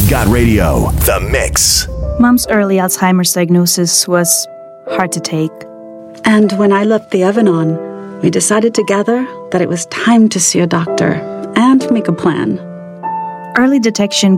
Got Radio, The Mix. Mom's early Alzheimer's diagnosis was hard to take. And when I left the oven on, we decided together that it was time to see a doctor and make a plan. Early detection